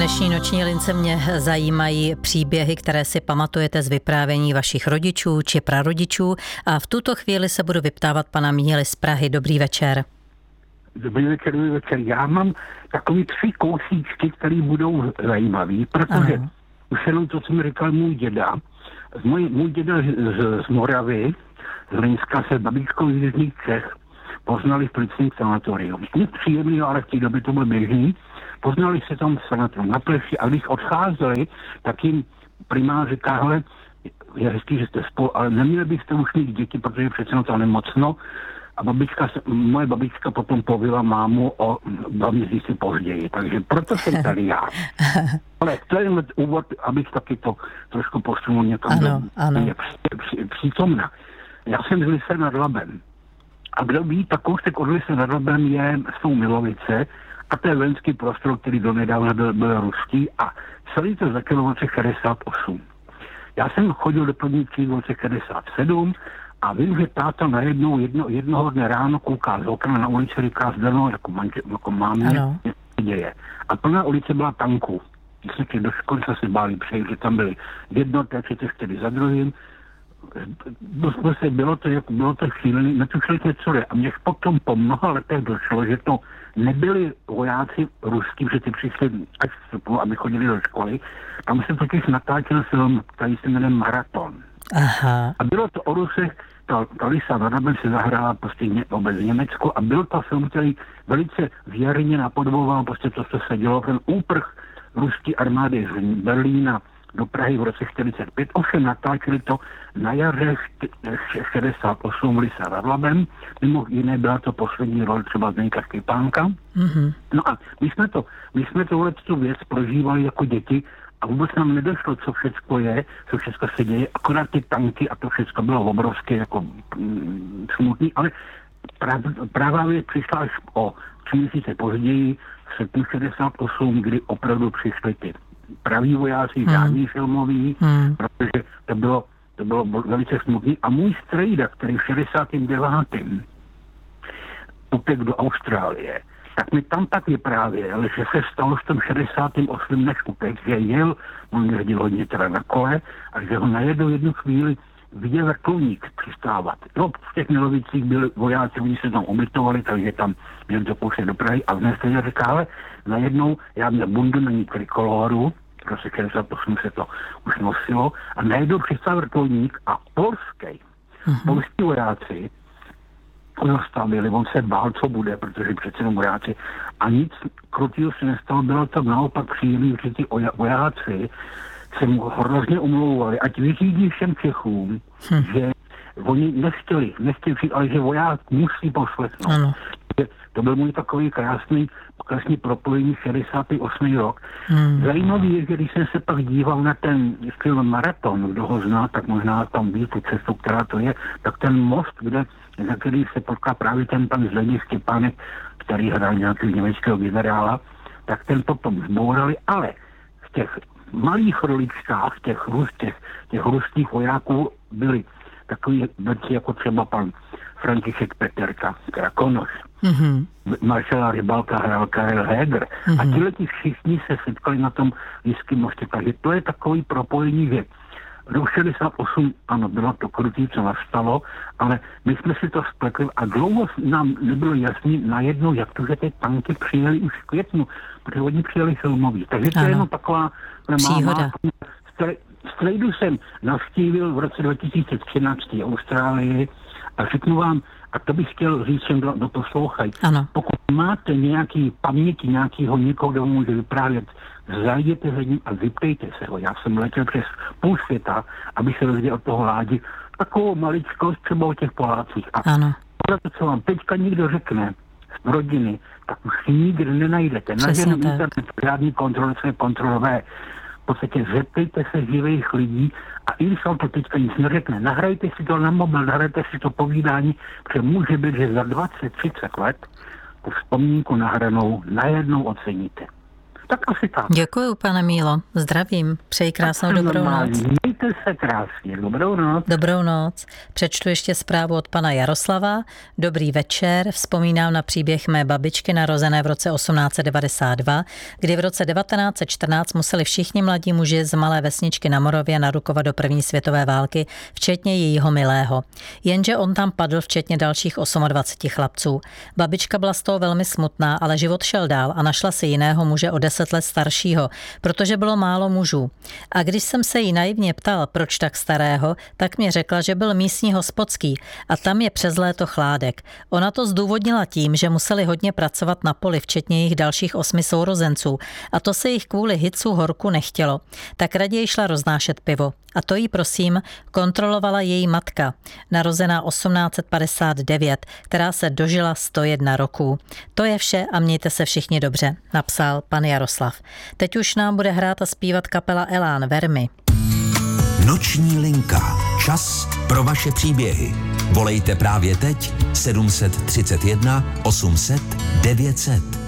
dnešní noční lince mě zajímají příběhy, které si pamatujete z vyprávění vašich rodičů či prarodičů. A v tuto chvíli se budu vyptávat pana Míly z Prahy. Dobrý večer. Dobrý večer. Já mám takový 3 kousíčky, které budou zajímavý, protože už jenom to, co mi říkal můj děda. Můj děda z Moravy, z Linska, se babičkou z Jižních Čech poznali v plicním sanatoriu. Nic příjemného, ale v té době to bylo běžný. Poznali se tam v sanatoriu na Pleši a když odcházeli, tak jim primář říká, hele, je hezký, že jste spolu, ale neměli byste už mít děti, protože přece to nemocno. A moje babička potom povila mámu o 2 měsíce později, takže proto jsem tady já. Ale to je úvod, abych taky to trošku posunul někam přítomna. Já jsem z Lise nad Labem. A kdo ví, tak kousek od Lise nad Labem jsou Milovice a to je vojenský prostor, který donedávna byl ruský a celý to začalo v roce 68. Já jsem chodil do první třídy v roce 67 a vím, že táta najednou jednoho dne ráno kouká z okna na ulici, říká zdanou jako mámě, něco se děje. A plná ulice byla tanků. Když do školy se báli přejít, že tam byly jednoté, třetí za druhým. Bylo to šílený, netušili jsme, co je. A mě potom po mnoha letech došlo, že to nebyli vojáci ruský, že ty přišli až vstupu, aby chodili do školy. Tam se totiž natáčel film, který se jmenuje Maraton. Aha. A bylo to o Rusech, ta Lisa nad Labem se zahrála prostě vůbec Německo a byl to film, který velice věrně napodoboval prostě to, co se dělo, ten úprch ruské armády z Berlína do Prahy v roce 45. Ovšem natáčeli to na jaře 68 v Lise nad Labem. Mimo jiné byla to poslední role třeba Zdeňka Štěpánka. Mm-hmm. No a my jsme tu věc prožívali jako děti a vůbec nám nedošlo, co všechno se děje, akorát ty tanky a to všechno bylo obrovské jako smutný, ale právě věc přišla až o 3 měsíce později, v srpnu 68, kdy opravdu přišli ty praví vojáci, žádný filmový, protože to bylo velice smutný. A můj strejda, který v 69. utek do Austrálie, tak mi tam tak vyprávěl, že se stalo v tom 68. než utek, že on jezdil hodně teda na kole, a že ho najednou jednu chvíli viděl vrtulník přistávat. No, v těch Milovicích byli vojáci, oni se tam ubytovali, takže tam měli to pouštět do Prahy a dnes se říká, ale najednou já měl bundu na ní trikoloru, v roce 68 se to už nosilo, a najednou přistál vrtulník a polský vojáci ho zastavili, on se bál, co bude, protože přece jenom vojáci a nic krutýho se nestalo, bylo to naopak příjemný, že ty vojáci se mu hrozně umlouvali, ať vyřídí všem Čechům, že oni nechtěli přijít, ale že voják musí poslechnout. To byl můj takový krásný propojení 68. rok. Zajímavý je, že když jsem se pak díval na ten film Maraton, kdo ho zná, tak možná tam ví tu cestu, která to je, tak ten most, na který se potká právě ten pan Zdeněk Štěpánek, který hrál nějakého německého generála, tak ten potom zbourali, ale v těch malých roličkách těch ruských vojáků byli takový věci jako třeba pan František Peterka, Krakonoš, maršala Rybalka hrál Karel Heger a tihleti všichni se setkali na tom Liském mostě. Takže to je takový propojení, že do 68, ano, bylo to krutý, co nastalo, ale my jsme si to spletli a dlouho nám nebylo jasný najednou, jak to, že ty tanky přijeli už v květnu, protože oni přijeli filmový. Takže to je jenom taková příhoda. Strejdu jsem navštívil v roce 2013 Austrálii a řeknu vám, a to bych chtěl říct všem, kdo poslouchají. Pokud máte nějaký paměti, někoho, kdo může vyprávět, zajděte za ním a vyptejte se ho. Já jsem letěl přes půl světa, abych se dozvěděl od toho Ládi takovou maličkost třeba o těch Polácích. A to, co vám teďka někdo řekne z rodiny, tak už nikdy nenajdete. Na žádném internetu žádný kontrolové. V podstatě zeptejte se živých lidí a i když vám to teďka nic neřekne, nahrajte si to na mobil, nahrajte si to povídání, protože může být, že za 20-30 let tu vzpomínku nahranou najednou oceníte. Tak asi tak. Děkuju, pane Mílo. Zdravím. Přeji krásnou dobrou noc. Mějte se krásně. Dobrou noc. Dobrou noc. Přečtu ještě zprávu od pana Jaroslava. Dobrý večer. Vzpomínám na příběh mé babičky narozené v roce 1892, kdy v roce 1914 museli všichni mladí muži z malé vesničky na Moravě narukovat do první světové války, včetně jejího milého. Jenže on tam padl, včetně dalších 28 chlapců. Babička byla z toho velmi smutná, ale život šel dál a našla si jiného muže o 10 let staršího, protože bylo málo mužů. A když jsem se jí naivně ptal, proč tak starého, tak mi řekla, že byl místní hospodský a tam je přes léto chládek. Ona to zdůvodnila tím, že museli hodně pracovat na poli, včetně jejich dalších 8 sourozenců, a to se jich kvůli hicu horku nechtělo. Tak raději šla roznášet pivo. A to jí, prosím, kontrolovala její matka, narozená 1859, která se dožila 101 roků. To je vše a mějte se všichni dobře, napsal pan Jaroslav. Teď už nám bude hrát a zpívat kapela Elán Vermi. Noční linka. Čas pro vaše příběhy. Volejte právě teď 731 800 900.